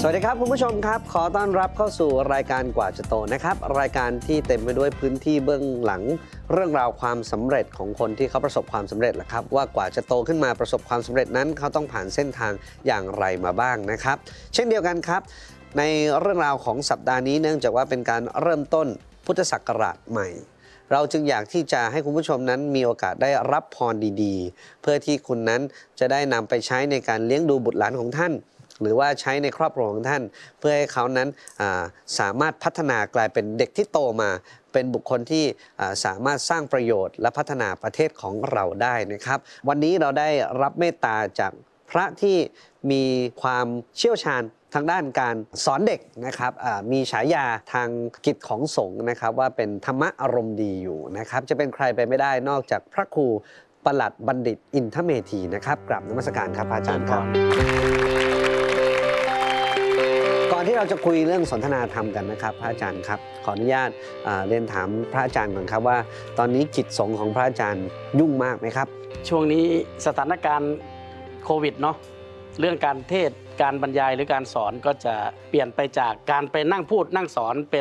สวัสดีครับคุณผู้ชมครับขอต้อนรับเข้าสู่รายการกว่าจะโตนะครับรายการที่เต็มไปด้วยพื้นที่เบื้องหลังเรื่องราวความสำเร็จของคนที่เขาประสบความสำเร็จแหละครับว่ากว่าจะโตขึ้นมาประสบความสำเร็จนั้นเขาต้องผ่านเส้นทางอย่างไรมาบ้างนะครับเช่นเดียวกันครับในเรื่องราวของสัปดาห์นี้เนื่องจากว่าเป็นการเริ่มต้นพุทธศักราชใหม่เราจึงอยากที่จะให้คุณผู้ชมนั้นมีโอกาสได้รับพรดีๆเพื่อที่คุณนั้นจะได้นำไปใช้ในการเลี้ยงดูบุตรหลานของท่านหรือว่าใช้ในครอบครัวของท่านเพื่อให้เขานั้นสามารถพัฒนากลายเป็นเด็กที่โตมาเป็นบุคคลที่สามารถสร้างประโยชน์และพัฒนาประเทศของเราได้นะครับวันนี้เราได้รับเมตตาจากพระที่มีความเชี่ยวชาญทางด้านการสอนเด็กนะครับมีฉายาทางกิจของสงฆ์นะครับว่าเป็นธรรมะอารมณ์ดีอยู่นะครับจะเป็นใครไปไม่ได้นอกจากพระครูประหลัดบัณฑิตอินทเมธีนะครับกราบนมัสการครับอาจารย์ครับก่อนที่เราจะคุยเรื่องสนทนาธรรมกันนะครับพระอาจารย์ครับขออนุญาตเรียนถามพระอาจารย์ก่อนครับว่าตอนนี้กิจสงฆ์ของพระอาจารย์ยุ่งมากไหมครับช่วงนี้สถานการณ์โควิดเนาะเรื่องการเทศน์การบรรยายหรือการสอนก็จะเปลี่ยนไปจากการไปนั่งพูดนั่งสอนเป็น